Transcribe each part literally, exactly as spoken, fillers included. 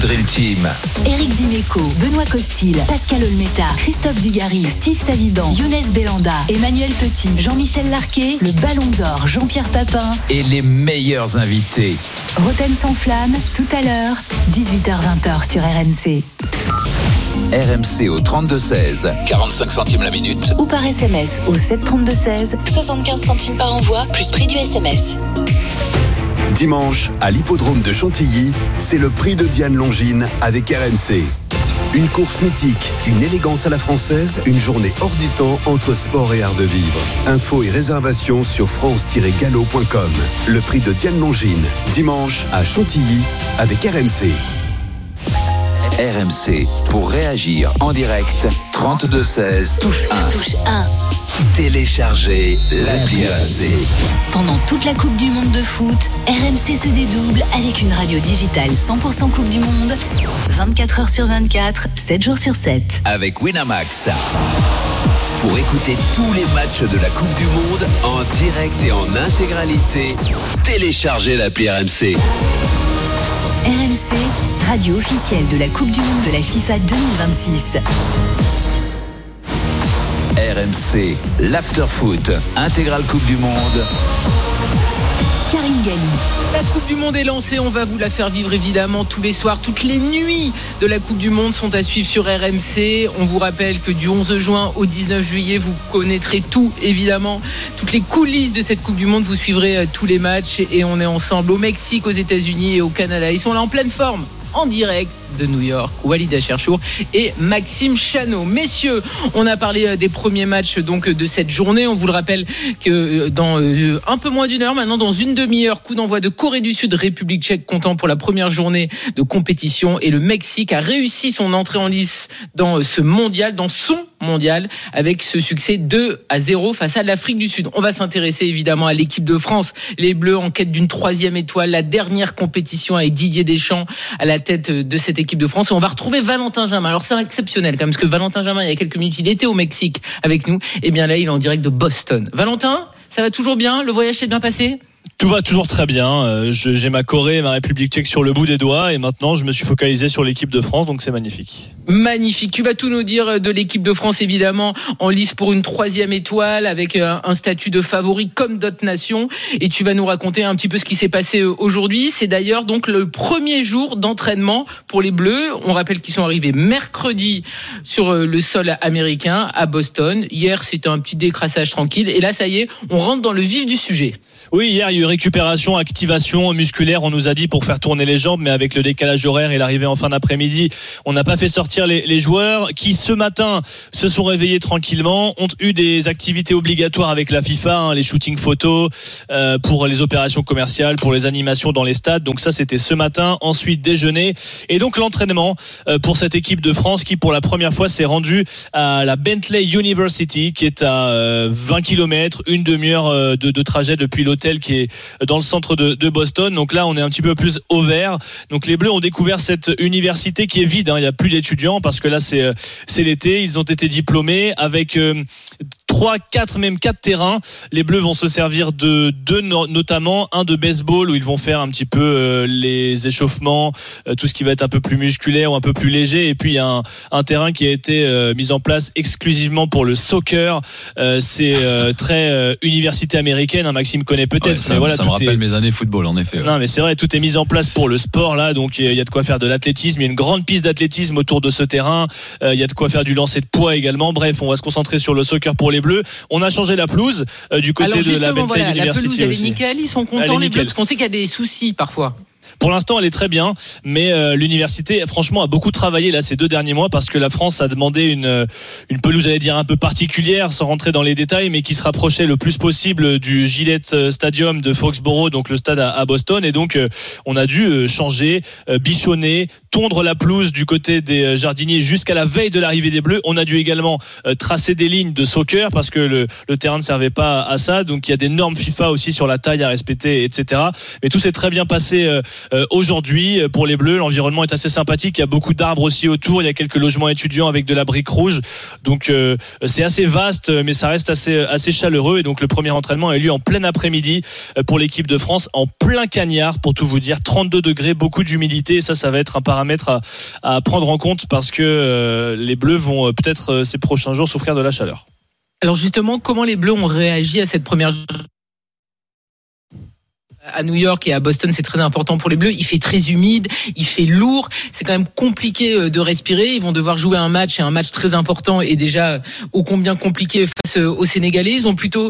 Dream Team. Éric Dimeco, Benoît Costil, Pascal Olmeta, Christophe Dugarry, Steve Savidan, Younes Belanda, Emmanuel Petit, Jean-Michel Larquet, le Ballon d'Or, Jean-Pierre Papin et les meilleurs invités. Roten sans flamme, tout à l'heure, dix-huit heures vingt sur R M C. R M C au trente-deux seize, quarante-cinq centimes la minute. Ou par S M S au sept trente-deux seize, soixante-quinze centimes par envoi, plus prix du S M S. Dimanche, à l'hippodrome de Chantilly, c'est le prix de Diane Longines avec R M C. Une course mythique, une élégance à la française, une journée hors du temps entre sport et art de vivre. Infos et réservations sur france tiret galop point com. Le prix de Diane Longines, dimanche à Chantilly avec R M C. R M C, pour réagir en direct, trente-deux seize, touche un. Touche un. Téléchargez l'appli R M C. Pendant toute la Coupe du Monde de foot, R M C se dédouble avec une radio digitale cent pour cent Coupe du Monde, vingt-quatre heures sur vingt-quatre, sept jours sur sept. Avec Winamax. Pour écouter tous les matchs de la Coupe du Monde en direct et en intégralité, téléchargez l'appli R M C. R M C, radio officielle de la Coupe du Monde de la FIFA deux mille vingt-six. R M C, l'after-foot, intégrale Coupe du Monde. Karine Galli. La Coupe du Monde est lancée, on va vous la faire vivre évidemment tous les soirs. Toutes les nuits de la Coupe du Monde sont à suivre sur R M C. On vous rappelle que du onze juin au dix-neuf juillet, vous connaîtrez tout évidemment. Toutes les coulisses de cette Coupe du Monde, vous suivrez tous les matchs. Et on est ensemble au Mexique, aux États-Unis et au Canada. Ils sont là en pleine forme, en direct de New York, Walid Acharchour et Maxime Chanot. Messieurs, on a parlé des premiers matchs donc de cette journée. On vous le rappelle que dans un peu moins d'une heure, maintenant dans une demi-heure, coup d'envoi de Corée du Sud, République tchèque comptant pour la première journée de compétition. Et le Mexique a réussi son entrée en lice dans ce mondial, dans son mondial, avec ce succès deux à zéro face à l'Afrique du Sud. On va s'intéresser évidemment à l'équipe de France, les Bleus en quête d'une troisième étoile, la dernière compétition avec Didier Deschamps à la tête de cette équipe de France. Et on va retrouver Valentin Jamin. Alors c'est exceptionnel quand même, parce que Valentin Jamin, il y a quelques minutes, il était au Mexique avec nous. Et bien là, il est en direct de Boston. Valentin, ça va toujours bien? Le voyage s'est bien passé? Tout va toujours très bien. Je, j'ai ma Corée et ma République tchèque sur le bout des doigts et maintenant je me suis focalisé sur l'équipe de France, donc c'est magnifique. Magnifique. Tu vas tout nous dire de l'équipe de France, évidemment, en lice pour une troisième étoile avec un statut de favori comme d'autres nations. Et tu vas nous raconter un petit peu ce qui s'est passé aujourd'hui. C'est d'ailleurs donc le premier jour d'entraînement pour les Bleus. On rappelle qu'ils sont arrivés mercredi sur le sol américain à Boston. Hier, c'était un petit décrassage tranquille. Et là, ça y est, on rentre dans le vif du sujet. Oui, hier, il y a eu récupération, activation musculaire, on nous a dit, pour faire tourner les jambes, mais avec le décalage horaire et l'arrivée en fin d'après-midi, on n'a pas fait sortir les, les joueurs qui, ce matin, se sont réveillés tranquillement, ont eu des activités obligatoires avec la FIFA, hein, les shootings photos, euh, pour les opérations commerciales, pour les animations dans les stades. Donc ça, c'était ce matin. Ensuite, déjeuner. Et donc, l'entraînement euh, pour cette équipe de France qui, pour la première fois, s'est rendue à la Bentley University, qui est à euh, vingt kilomètres, une demi-heure euh, de, de trajet depuis l'hôtel qui est dans le centre de, de Boston. Donc là, on est un petit peu plus au vert. Donc les Bleus ont découvert cette université qui est vide, hein. Il n'y a plus d'étudiants parce que là, c'est, c'est l'été. Ils ont été diplômés avec euh, trois, quatre, même quatre terrains. Les Bleus vont se servir de deux, notamment un de baseball où ils vont faire un petit peu euh, les échauffements, euh, tout ce qui va être un peu plus musculaire ou un peu plus léger. Et puis, il y a un, un terrain qui a été euh, mis en place exclusivement pour le soccer. Euh, c'est euh, très euh, université américaine, hein, Maxime connaît peut-être. Ouais, ça mais voilà, ça me rappelle est... mes années football, en effet. Ouais. Non, mais c'est vrai, tout est mis en place pour le sport, là. Donc, il y a de quoi faire de l'athlétisme. Il y a une grande piste d'athlétisme autour de ce terrain. Euh, il y a de quoi faire du lancer de poids également. Bref, on va se concentrer sur le soccer pour les Bleus. On a changé la pelouse euh, du côté Alors de la Bentley voilà, University. La pelouse, elle est aussi. nickel. Ils sont contents, les Bleus, parce qu'on sait qu'il y a des soucis parfois. Pour l'instant, elle est très bien, mais euh, l'université, franchement, a beaucoup travaillé là ces deux derniers mois parce que la France a demandé une une pelouse, j'allais dire un peu particulière, sans rentrer dans les détails, mais qui se rapprochait le plus possible du Gillette Stadium de Foxborough, donc le stade à, à Boston, et donc euh, on a dû euh, changer, euh, bichonner, tondre la pelouse du côté des jardiniers jusqu'à la veille de l'arrivée des Bleus. On a dû également euh, tracer des lignes de soccer parce que le le terrain ne servait pas à ça, donc il y a des normes FIFA aussi sur la taille à respecter, et cetera. Mais tout s'est très bien passé. Euh, euh, aujourd'hui pour les Bleus. L'environnement est assez sympathique, il y a beaucoup d'arbres aussi autour, il y a quelques logements étudiants avec de la brique rouge, donc euh, c'est assez vaste, mais ça reste assez, assez chaleureux. Et donc le premier entraînement a eu lieu en plein après-midi pour l'équipe de France, en plein cagnard pour tout vous dire, trente-deux degrés, beaucoup d'humidité, et ça ça va être un paramètre à, à prendre en compte parce que euh, les Bleus vont euh, peut-être euh, ces prochains jours souffrir de la chaleur. Alors justement, comment les Bleus ont réagi à cette première à New York et à Boston? C'est très important pour les Bleus. Il fait très humide, il fait lourd. C'est quand même compliqué de respirer. Ils vont devoir jouer un match, et un match très important et déjà ô combien compliqué face aux Sénégalais. Ils ont plutôt,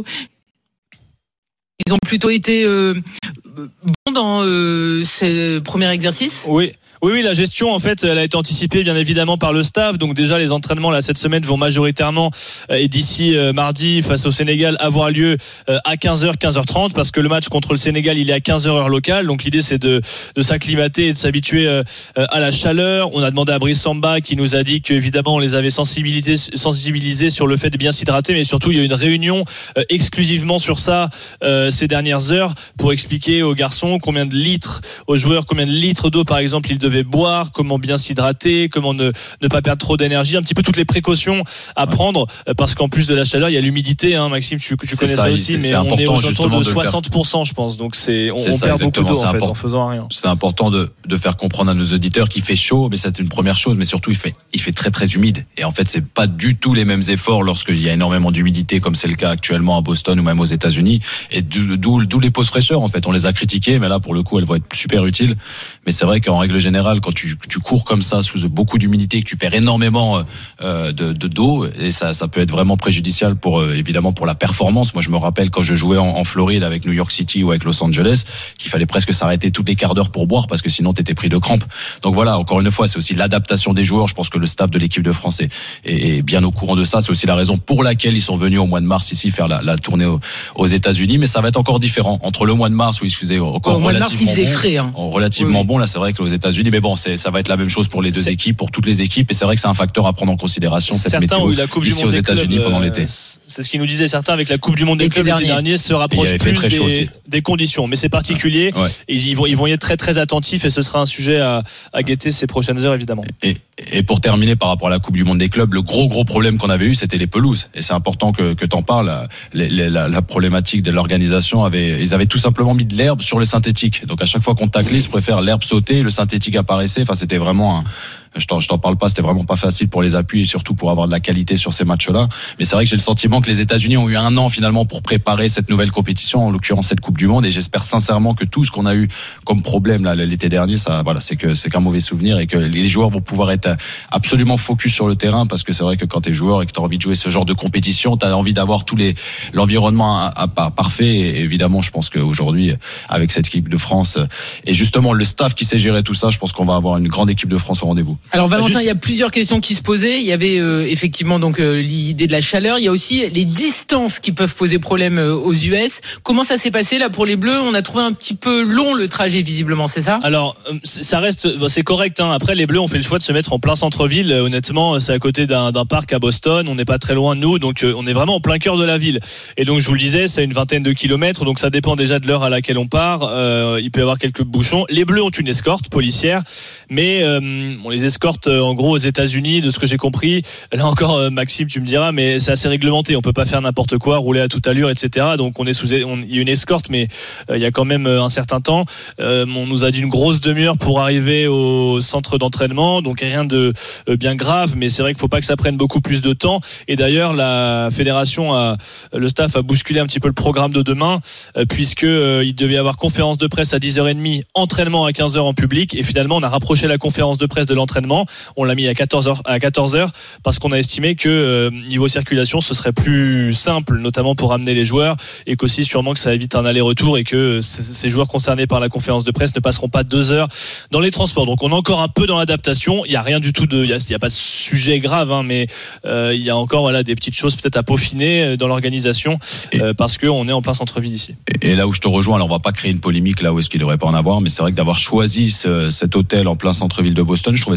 ils ont plutôt été euh, bons dans euh, ce premier exercice. Oui. Oui, oui, la gestion, en fait, elle a été anticipée bien évidemment par le staff. Donc déjà, les entraînements là cette semaine vont majoritairement euh, et d'ici euh, mardi face au Sénégal avoir lieu euh, à quinze heures, quinze heures trente, parce que le match contre le Sénégal il est à quinze heures heure locale. Donc l'idée c'est de de s'acclimater et de s'habituer euh, à la chaleur. On a demandé à Brice Samba qui nous a dit qu'évidemment on les avait sensibilisés, sensibilisés sur le fait de bien s'hydrater, mais surtout il y a eu une réunion euh, exclusivement sur ça euh, ces dernières heures pour expliquer aux garçons combien de litres, aux joueurs combien de litres d'eau par exemple ils devaient boire, comment bien s'hydrater, comment ne, ne pas perdre trop d'énergie, un petit peu toutes les précautions à prendre, parce qu'en plus de la chaleur, il y a l'humidité, hein, Maxime, tu, tu connais ça, ça aussi, c'est, mais c'est on est aux alentours de, de soixante pour cent, je pense, donc c'est, on, c'est on ça, perd beaucoup d'eau en, fait, en faisant rien. C'est important de, de faire comprendre à nos auditeurs qu'il fait chaud, mais ça c'est une première chose, mais surtout il fait, il fait très très humide, et en fait c'est pas du tout les mêmes efforts lorsqu'il y a énormément d'humidité, comme c'est le cas actuellement à Boston ou même aux États-Unis, et d'où, d'où les pauses fraîcheur, en fait, on les a critiquées, mais là pour le coup elles vont être super utiles, mais c'est vrai qu'en règle générale, quand tu, tu cours comme ça sous beaucoup d'humidité, que tu perds énormément euh, de, de d'eau, et ça, ça peut être vraiment préjudiciable pour euh, évidemment pour la performance. Moi, je me rappelle quand je jouais en, en Floride avec New York City ou avec Los Angeles, qu'il fallait presque s'arrêter tous les quarts d'heure pour boire parce que sinon t'étais pris de crampes. Donc voilà, encore une fois, c'est aussi l'adaptation des joueurs. Je pense que le staff de l'équipe de France est, est, est bien au courant de ça. C'est aussi la raison pour laquelle ils sont venus au mois de mars ici faire la, la tournée aux, aux États-Unis. Mais ça va être encore différent entre le mois de mars où il se faisait encore au relativement mois de mars, il faisait bon, frais, hein. relativement oui. bon. Là, c'est vrai que aux États-Unis, mais bon, c'est, ça va être la même chose pour les deux c'est... équipes, pour toutes les équipes, et c'est vrai que c'est un facteur à prendre en considération. Cette certains météo ont eu la Coupe du ici Monde aux des États-Unis clubs, pendant l'été. Euh, c'est ce qu'ils nous disaient certains avec la Coupe du Monde des clubs l'été dernier se rapproche plus des, des conditions, mais c'est particulier. Ouais. Et ils vont ils vont y être très très attentifs et ce sera un sujet à, à guetter ces prochaines heures évidemment. Et, et pour terminer par rapport à la Coupe du Monde des clubs, le gros gros problème qu'on avait eu c'était les pelouses, et c'est important que que t'en parles. Les, les, la, la problématique de l'organisation avait ils avaient tout simplement mis de l'herbe sur le synthétique. Donc à chaque fois qu'on taclait, ils préfèrent l'herbe sauter, le synthétique apparaissait. Enfin c'était vraiment un Je t'en, je t'en parle pas, c'était vraiment pas facile pour les appuis et surtout pour avoir de la qualité sur ces matchs-là. Mais c'est vrai que j'ai le sentiment que les États-Unis ont eu un an finalement pour préparer cette nouvelle compétition, en l'occurrence cette Coupe du Monde. Et j'espère sincèrement que tout ce qu'on a eu comme problème là l'été dernier, ça, voilà, c'est que c'est qu'un mauvais souvenir et que les joueurs vont pouvoir être absolument focus sur le terrain, parce que c'est vrai que quand t'es joueur et que t'as envie de jouer ce genre de compétition, t'as envie d'avoir tous les l'environnement à, à, à parfait. Et évidemment, je pense qu'aujourd'hui, avec cette équipe de France et justement le staff qui sait gérer tout ça, je pense qu'on va avoir une grande équipe de France au rendez-vous. Alors Valentin, Juste... il y a plusieurs questions qui se posaient. Il y avait euh, effectivement donc euh, l'idée de la chaleur. Il y a aussi les distances qui peuvent poser problème euh, aux U S. Comment ça s'est passé là pour les Bleus? On a trouvé un petit peu long le trajet visiblement, c'est ça? Alors ça reste, c'est correct. Hein. Après les Bleus ont fait le choix de se mettre en plein centre-ville. Honnêtement, c'est à côté d'un, d'un parc à Boston. On n'est pas très loin de nous, donc euh, on est vraiment en plein cœur de la ville. Et donc je vous le disais, c'est une vingtaine de kilomètres. Donc ça dépend déjà de l'heure à laquelle on part. Euh, il peut y avoir quelques bouchons. Les Bleus ont une escorte policière, mais euh, on les escorte en gros aux États-Unis, de ce que j'ai compris. Là encore, Maxime, tu me diras, mais c'est assez réglementé. On peut pas faire n'importe quoi, rouler à toute allure, et cetera. Donc on est sous, on, il y a une escorte, mais euh, il y a quand même un certain temps. Euh, on nous a dit une grosse demi-heure pour arriver au centre d'entraînement, donc rien de euh, bien grave, mais c'est vrai qu'il faut pas que ça prenne beaucoup plus de temps. Et d'ailleurs, la fédération a, le staff a bousculé un petit peu le programme de demain, euh, puisque euh, il devait y avoir conférence de presse à dix heures trente, entraînement à quinze heures en public, et finalement on a rapproché la conférence de presse de l'entraînement. On l'a mis à quatorze heures, à quatorze heures parce qu'on a estimé que euh, niveau circulation ce serait plus simple, notamment pour amener les joueurs, et qu'aussi sûrement que ça évite un aller-retour, et que c- ces joueurs concernés par la conférence de presse ne passeront pas deux heures dans les transports. Donc on est encore un peu dans l'adaptation. Il y a rien du tout de, il y a, il y a pas de sujet grave, hein, mais euh, il y a encore voilà des petites choses peut-être à peaufiner dans l'organisation, euh, parce que on est en plein centre-ville ici. Et, et là où je te rejoins, alors on va pas créer une polémique là où est-ce qu'il devrait pas en avoir, mais c'est vrai que d'avoir choisi ce, cet hôtel en plein centre-ville de Boston, je trouvais ça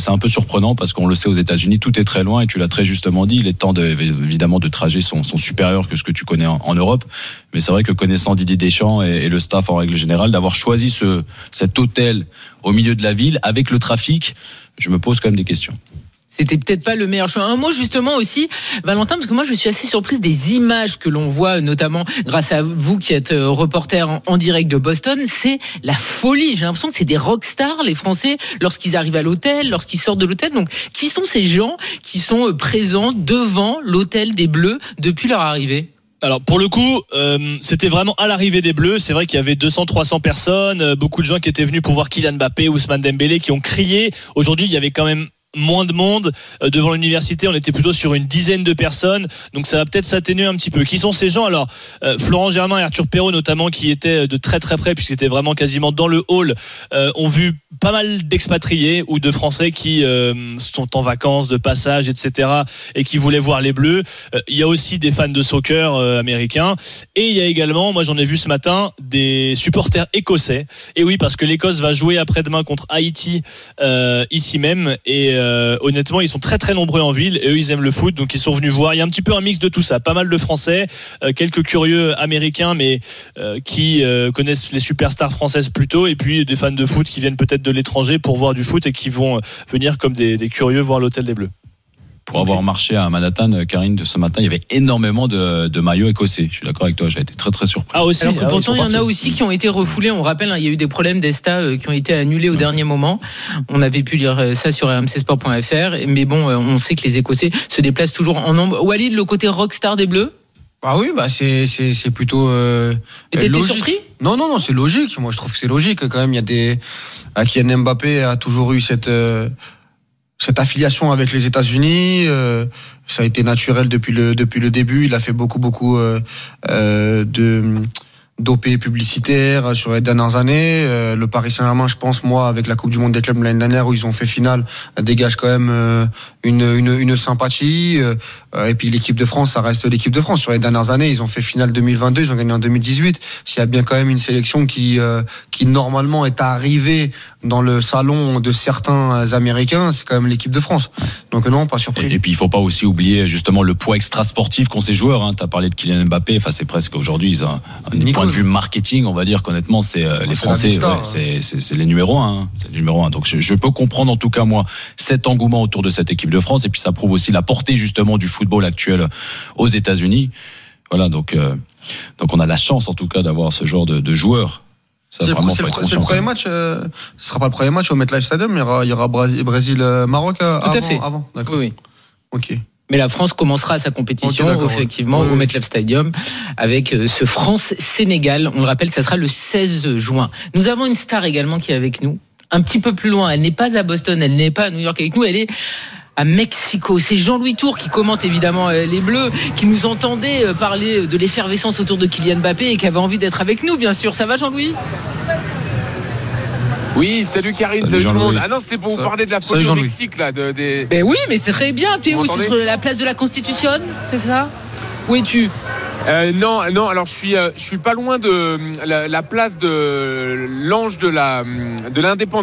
c'est un peu surprenant parce qu'on le sait aux États-Unis, tout est très loin et tu l'as très justement dit. Les temps de, évidemment de trajet sont, sont supérieurs que ce que tu connais en, en Europe. Mais c'est vrai que connaissant Didier Deschamps et, et le staff en règle générale, d'avoir choisi ce, cet hôtel au milieu de la ville avec le trafic, je me pose quand même des questions. C'était peut-être pas le meilleur choix. Un mot justement aussi, Valentin, parce que moi je suis assez surprise des images que l'on voit, notamment grâce à vous qui êtes reporter en, en direct de Boston. C'est la folie. J'ai l'impression que c'est des rockstars, les Français, lorsqu'ils arrivent à l'hôtel, lorsqu'ils sortent de l'hôtel. Donc, qui sont ces gens qui sont présents devant l'hôtel des Bleus depuis leur arrivée ? Alors pour le coup, euh, c'était vraiment à l'arrivée des Bleus. C'est vrai qu'il y avait deux cents trois cents personnes, euh, beaucoup de gens qui étaient venus pour voir Kylian Mbappé, Ousmane Dembélé, qui ont crié. Aujourd'hui, il y avait quand même moins de monde devant l'université, on était plutôt sur une dizaine de personnes, donc ça va peut-être s'atténuer un petit peu. Qui sont ces gens ? Alors euh, Florent Germain et Arthur Perrault notamment, qui étaient de très très près puisqu'ils étaient vraiment quasiment dans le hall, euh, ont vu pas mal d'expatriés ou de Français qui euh, sont en vacances, de passage, et cetera et qui voulaient voir les Bleus. Euh, il y a aussi des fans de soccer euh, américains et il y a également, moi j'en ai vu ce matin, des supporters écossais. Et oui, parce que l'Écosse va jouer après-demain contre Haïti euh, ici même et Euh, honnêtement, ils sont très très nombreux en ville et eux ils aiment le foot, donc ils sont venus voir. Il y a un petit peu un mix de tout ça, pas mal de Français, euh, quelques curieux américains mais euh, qui euh, connaissent les superstars françaises plutôt, et puis des fans de foot qui viennent peut-être de l'étranger pour voir du foot et qui vont venir comme des, des curieux voir l'hôtel des Bleus. Pour avoir marché à Manhattan, Karine, de ce matin, il y avait énormément de, de maillots écossais. Je suis d'accord avec toi, j'ai été très très surpris. Ah aussi. Alors que pourtant, il y en a aussi qui ont été refoulés. On rappelle, hein, il y a eu des problèmes d'Esta qui ont été annulés au ouais. dernier moment. On avait pu lire ça sur r m c sport point f r. Mais bon, on sait que les Écossais se déplacent toujours en nombre. Walid, le côté rockstar des Bleus ? Ah oui, bah c'est c'est c'est plutôt. Euh, Et t'étais surpris ? Non non non, c'est logique. Moi, je trouve que c'est logique quand même. Il y a des. Kylian Mbappé a toujours eu cette. Euh, cette affiliation avec les États-Unis, euh, ça a été naturel depuis le depuis le début. Il a fait beaucoup beaucoup euh, euh, de d'O P publicitaires sur les dernières années. Euh, le Paris Saint-Germain, je pense, moi, avec la Coupe du Monde des clubs l'année dernière où ils ont fait finale, dégage quand même euh, une, une une sympathie. Euh, et puis l'équipe de France, ça reste l'équipe de France. Sur les dernières années, ils ont fait finale deux mille vingt-deux, ils ont gagné en deux mille dix-huit. S'il y a bien quand même une sélection qui euh, qui normalement est arrivée dans le salon de certains Américains, c'est quand même l'équipe de France. Donc non, pas surpris. Et, et puis il faut pas aussi oublier justement le poids extra sportif qu'ont ces joueurs. Hein. Tu as parlé de Kylian Mbappé, enfin c'est presque aujourd'hui, ils ont un point de vue marketing, on va dire qu'honnêtement, c'est euh, les Français, star, ouais, c'est, c'est c'est les numéros un. Hein. C'est les numéros un. Donc je, je peux comprendre en tout cas moi cet engouement autour de cette équipe de France, et puis ça prouve aussi la portée justement du football actuel aux États-Unis. Voilà, donc euh, donc on a la chance en tout cas d'avoir ce genre de, de joueurs. Ça, c'est, vraiment, c'est, le, c'est le premier match. Euh, ce sera pas le premier match au MetLife Stadium. Il y aura, il y aura Brésil-Maroc euh, Tout avant, à fait. Avant. D'accord. Oui. Ok. Mais la France commencera sa compétition okay, effectivement oui, au MetLife Stadium avec ce France-Sénégal. On le rappelle, ça sera le seize juin. Nous avons une star également qui est avec nous, un petit peu plus loin. Elle n'est pas à Boston, elle n'est pas à New York avec nous, elle est à Mexico. C'est Jean-Louis Tour qui commente évidemment les Bleus, qui nous entendait parler de l'effervescence autour de Kylian Mbappé et qui avait envie d'être avec nous, bien sûr. Ça va, Jean-Louis ? Oui, salut Karine, salut, salut tout le monde. Ah non, c'était pour ça, vous parler de la folie au Mexique là, de, des... Ben oui, mais c'est très bien. Tu es où ? C'est sur la place de la Constitution, c'est ça ? Où es-tu ? Euh, non, non. Alors je suis, euh, je suis pas loin de la, la place de l'Ange de la de l'Indépendance.